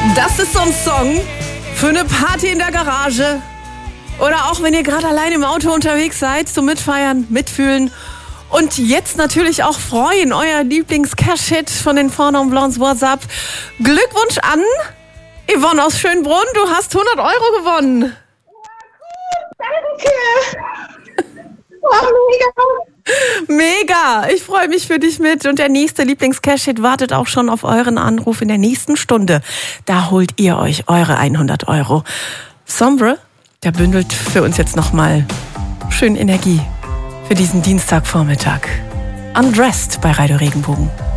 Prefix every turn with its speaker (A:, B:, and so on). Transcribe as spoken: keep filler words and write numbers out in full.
A: Das ist so ein Song für eine Party in der Garage. Oder auch wenn ihr gerade allein im Auto unterwegs seid, zum Mitfeiern, Mitfühlen. Und jetzt natürlich auch freuen, euer Lieblings-Cash-Hit von den Four Non Blondes WhatsApp. Glückwunsch an Yvonne aus Schönbrunn, du hast hundert Euro gewonnen.
B: Danke. Oh, mega.
A: Mega, ich freue mich für dich mit. Und der nächste Lieblings-Cash-Hit wartet auch schon auf euren Anruf in der nächsten Stunde. Da holt ihr euch eure hundert Euro. Sombre, der bündelt für uns jetzt nochmal schön Energie für diesen Dienstagvormittag. Undressed bei Radio Regenbogen.